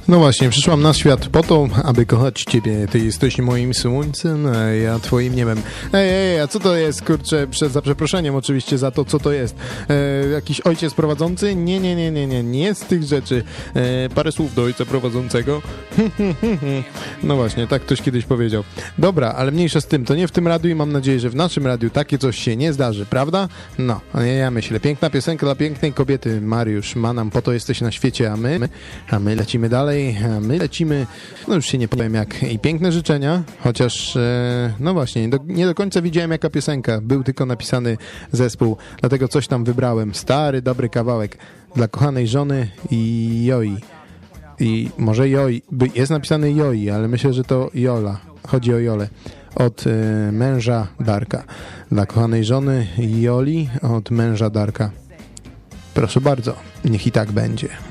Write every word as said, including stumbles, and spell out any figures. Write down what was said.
No właśnie, przyszłam na świat po to, aby kochać ciebie. Ty jesteś moim słońcem, a ja twoim niebem. Ej, ej, a co to jest, kurczę, prze, za przeproszeniem oczywiście za to, co to jest? E, jakiś ojciec prowadzący? Nie, nie, nie, nie, nie, nie z tych rzeczy. E, parę słów do ojca prowadzącego. No właśnie, tak ktoś kiedyś powiedział. Dobra, ale mniejsza z tym, to nie w tym radiu i mam nadzieję, że w naszym radiu takie coś się nie zdarzy, prawda? No, ja myślę, piękna piosenka dla pięknej kobiety. Mariusz Manam, po to jesteś na świecie, a my, a my lecimy dalej. A my lecimy, no już się nie powiem jak, i piękne życzenia, chociaż, e, no właśnie, nie do, nie do końca widziałem jaka piosenka, był tylko napisany zespół, dlatego coś tam wybrałem, stary, dobry kawałek dla kochanej żony i Joi. I może Joi, jest napisany Joi, ale myślę, że to Jola, chodzi o Jolę, od e, męża Darka. Dla kochanej żony Joli, od męża Darka. Proszę bardzo, niech i tak będzie.